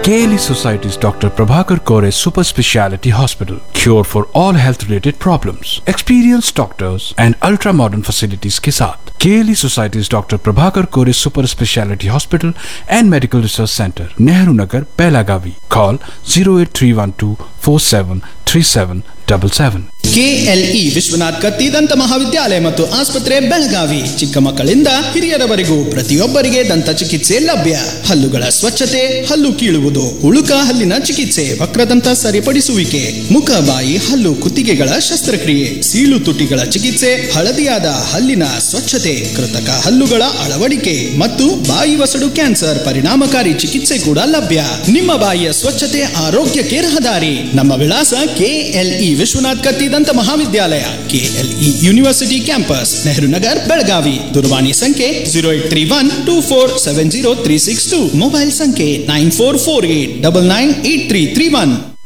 KLE Society's Dr. Prabhakar Kore Super Speciality Hospital. Cure for all health related problems. Experienced doctors and ultra modern facilities के साथ KLE Society's Dr. Prabhakar Kore Super Speciality Hospital and Medical Research Center, Nehru Nagar, Belagavi. Call 08312 473777. KLE Vishwanath ಕತ್ತಿ ದಂತ ಮಹಾವಿದ್ಯಾಲಯ ಮತ್ತು ಆಸ್ಪತ್ರೆ ಬೆಳಗಾವಿ. ಚಿಕ್ಕ ಮಕ್ಕಳಿಂದ ಹಿರಿಯರವರೆಗೂ ಪ್ರತಿಯೊಬ್ಬರಿಗೆ ದಂತ ಚಿಕಿತ್ಸೆ ಲಭ್ಯ. ಹಲ್ಲುಗಳ ಸ್ವಚ್ಛತೆ, ಹಲ್ಲು ಕೀಳುವುದು, ಉಳುಕ ಹಲ್ಲಿನ ಚಿಕಿತ್ಸೆ, ವಕ್ರದಂತ ಸರಿಪಡಿಸುವಿಕೆ, ಮುಖ ಬಾಯಿ ಹಲ್ಲು ಕುತ್ತಿಗೆಗಳ ಶಸ್ತ್ರಕ್ರಿಯೆ, ಸೀಳು ತುಟಿಗಳ ಚಿಕಿತ್ಸೆ, ಹಳದಿಯಾದ ಹಲ್ಲಿನ ಸ್ವಚ್ಛತೆ, ಕೃತಕ ಹಲ್ಲುಗಳ ಅಳವಡಿಕೆ ಮತ್ತು ಬಾಯಿ ವಸಡು ಕ್ಯಾನ್ಸರ್ ಪರಿಣಾಮಕಾರಿ ಚಿಕಿತ್ಸೆ ಕೂಡ ಲಭ್ಯ. ನಿಮ್ಮ ಬಾಯಿಯ ಸ್ವಚ್ಛತೆ ಆರೋಗ್ಯಕ್ಕೆ ರಹದಾರಿ. ನಮ್ಮ ವಿಳಾಸ KLE ವಿಶ್ವನಾಥ್ ಕತ್ತಿ ದಂತ ಮಹಾವಿದ್ಯಾಲಯ, KLE university campus, Nehru Nagar, Belagavi. ದೂರವಾಣಿ ಸಂಖ್ಯೆ 08312470 362. ಮೊಬೈಲ್ ಸಂಖ್ಯೆ 9448998331.